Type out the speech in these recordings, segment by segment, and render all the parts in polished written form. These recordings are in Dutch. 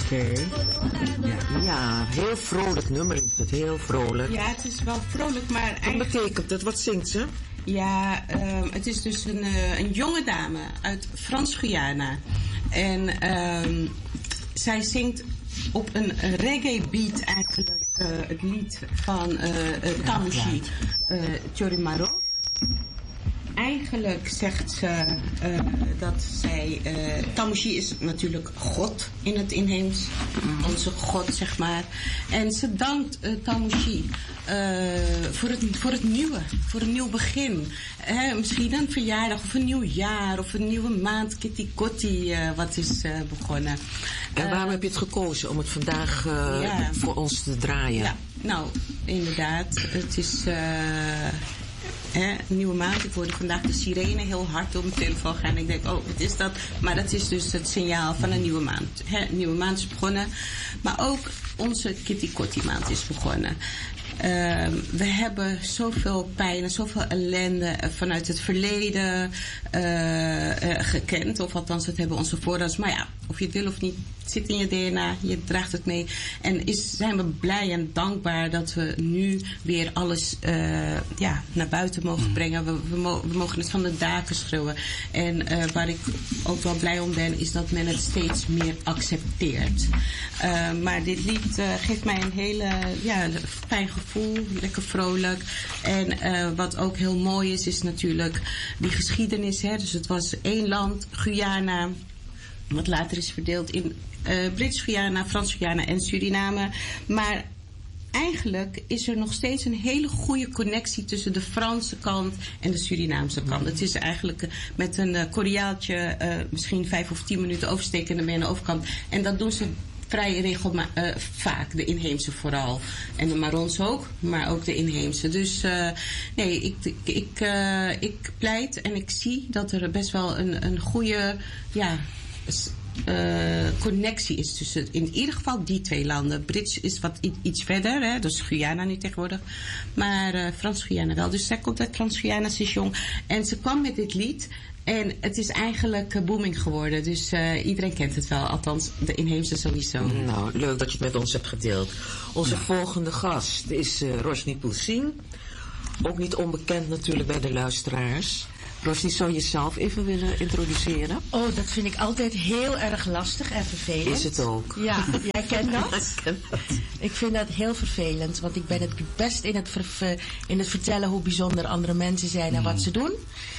Oké. Ja, heel vrolijk nummer is het, heel vrolijk. Ja, het is wel vrolijk, maar Wat betekent het? Wat zingt ze? Ja, het is dus een jonge dame uit Frans-Guyana. En zij zingt op een reggae beat eigenlijk het lied van Tamushi Chorimaro. Eigenlijk zegt ze dat zij... Tamushi is natuurlijk God in het inheems. Onze God, zeg maar. En ze dankt Tamushi voor het nieuwe. Voor een nieuw begin. Misschien een verjaardag of een nieuw jaar of een nieuwe maand. Kitty Kotti wat is begonnen. En waarom heb je het gekozen om het vandaag voor ons te draaien? Ja, nou, inderdaad. Het is... een nieuwe maand. Ik hoorde vandaag de sirene heel hard op mijn telefoon gaan. Ik denk, oh, wat is dat? Maar dat is dus het signaal van een nieuwe maand. Een nieuwe maand is begonnen. Maar ook onze Kitty Kotti maand is begonnen. We hebben zoveel pijn en zoveel ellende vanuit het verleden gekend. Of althans, dat hebben onze voorouders. Maar ja, of je het wil of niet, het zit in je DNA. Je draagt het mee. En zijn we blij en dankbaar dat we nu weer alles naar buiten mogen brengen. We mogen het van de daken schreeuwen. En waar ik ook wel blij om ben, is dat men het steeds meer accepteert. Maar dit lied geeft mij een hele fijn gevoel. Lekker vrolijk. En wat ook heel mooi is natuurlijk die geschiedenis. Hè? Dus het was één land, Guyana, wat later is verdeeld in Brits-Guyana, Frans-Guyana en Suriname. Maar eigenlijk is er nog steeds een hele goede connectie tussen de Franse kant en de Surinaamse kant. Het is eigenlijk met een Koreaaltje misschien 5 of 10 minuten oversteken en dan ben je aan de overkant. En dat doen ze vrij regelmatig, vaak, de inheemse vooral. En de Marons ook, maar ook de inheemse. Dus ik pleit en ik zie dat er best wel een goede connectie is tussen in ieder geval die twee landen. Brits is wat iets verder, hè, dus Guyana nu tegenwoordig. Maar Frans-Guyana wel. Dus zij komt uit Frans-Guyana, ze is jong. En ze kwam met dit lied. En het is eigenlijk booming geworden. Dus iedereen kent het wel. Althans, de inheemse sowieso. Nou, leuk dat je het met ons hebt gedeeld. Onze volgende gast is Rosny Poelsing. Ook niet onbekend natuurlijk bij de luisteraars. Rosny, zou je jezelf even willen introduceren? Oh, dat vind ik altijd heel erg lastig en vervelend. Is het ook? Ja, jij kent dat? Ik ken dat. Ik vind dat heel vervelend, want ik ben het best in het vertellen hoe bijzonder andere mensen zijn en wat ze doen.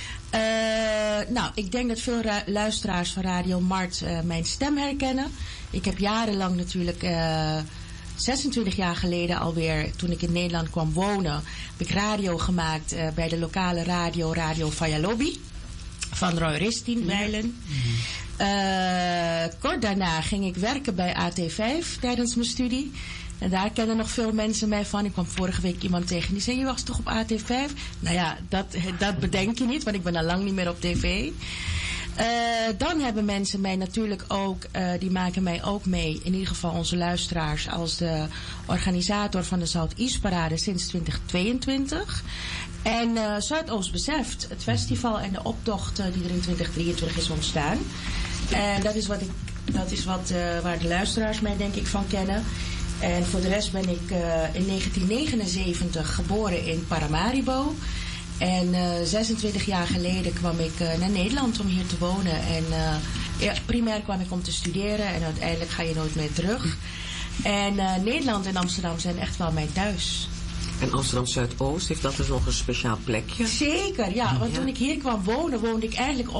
Ik denk dat veel luisteraars van Radio Mart mijn stem herkennen. Ik heb jarenlang natuurlijk, 26 jaar geleden alweer, toen ik in Nederland kwam wonen, heb ik radio gemaakt bij de lokale radio, Radio Fayalobi, van Roy Ristin Bijlen. Kort daarna ging ik werken bij AT5 tijdens mijn studie. En daar kennen nog veel mensen mij van. Ik kwam vorige week iemand tegen die zei, je was toch op AT5? Nou ja, dat bedenk je niet, want ik ben al lang niet meer op tv. Dan hebben mensen mij natuurlijk ook, die maken mij ook mee, in ieder geval onze luisteraars, als de organisator van de Zuidoost Parade sinds 2022. En Zuidoost beseft, het festival en de optocht die er in 2023 is ontstaan. En dat is waar de luisteraars mij denk ik van kennen. En voor de rest ben ik in 1979 geboren in Paramaribo. En 26 jaar geleden kwam ik naar Nederland om hier te wonen. En primair kwam ik om te studeren en uiteindelijk ga je nooit meer terug. En Nederland en Amsterdam zijn echt wel mijn thuis. En Amsterdam Zuidoost, heeft dat dus nog een speciaal plekje? Zeker, ja. Want toen ik hier kwam wonen, woonde ik eigenlijk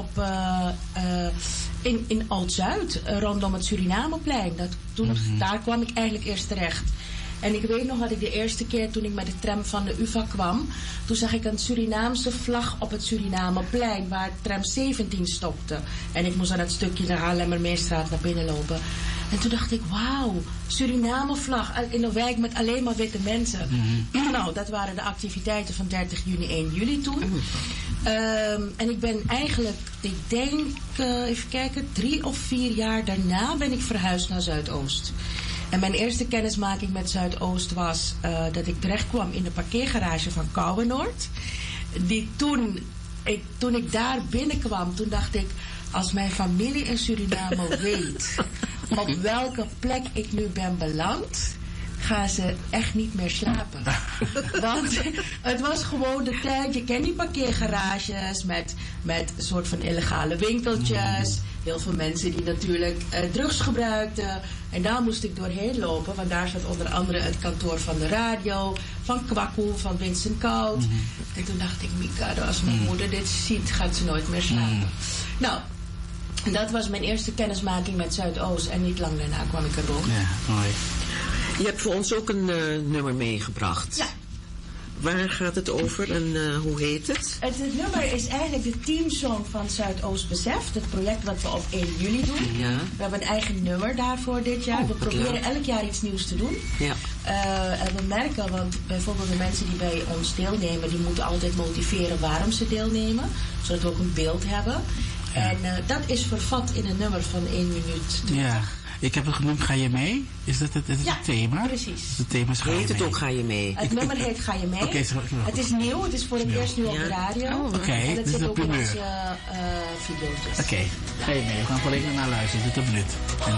in Oud-Zuid, rondom het Surinameplein. Daar kwam ik eigenlijk eerst terecht. En ik weet nog dat ik de eerste keer toen ik met de tram van de UvA kwam, toen zag ik een Surinaamse vlag op het Surinameplein waar tram 17 stopte. En ik moest aan het stukje de Haarlemmermeerstraat naar binnen lopen. En toen dacht ik, wauw, Suriname vlag in een wijk met alleen maar witte mensen. Nou, dat waren de activiteiten van 30 juni, 1 juli toen. En ik ben eigenlijk, ik denk, even kijken, 3 of 4 jaar daarna ben ik verhuisd naar Zuidoost. En mijn eerste kennismaking met Zuidoost was dat ik terecht kwam in de parkeergarage van Kouwenoord. Toen ik daar binnenkwam, toen dacht ik, als mijn familie in Suriname weet op welke plek ik nu ben beland, gaan ze echt niet meer slapen. Want het was gewoon de tijd, je kent die parkeergarages met een soort van illegale winkeltjes. Heel veel mensen die natuurlijk drugs gebruikten. En daar moest ik doorheen lopen, want daar zat onder andere het kantoor van de radio, van Kwakkoe, van Vincent Koud. En toen dacht ik, Mikado, als mijn moeder dit ziet, gaat ze nooit meer slapen. Nou, dat was mijn eerste kennismaking met Zuidoost. En niet lang daarna kwam ik erop. Ja, mooi. Je hebt voor ons ook een nummer meegebracht. Ja. Waar gaat het over en hoe heet het? Het nummer is eigenlijk de teamsong van Zuidoost Beseft. Het project wat we op 1 juli doen. Ja. We hebben een eigen nummer daarvoor dit jaar. We proberen elk jaar iets nieuws te doen. Ja. En we merken, want bijvoorbeeld de mensen die bij ons deelnemen, die moeten altijd motiveren waarom ze deelnemen. Zodat we ook een beeld hebben. En dat is vervat in een nummer van 1 minuut. Ja. Ik heb het genoemd Ga je mee? Is dat het thema? Precies. Dus het thema is Ga je mee. Heet het ook Ga je mee? Het nummer heet Ga je mee. Okay, het is nieuw, het is voor het eerst nu op de radio. Oké, en het dus zit de ook in primeur. onze video's. Oké, Ga je mee? We gaan volledig naar luisteren. Dit is een minuut.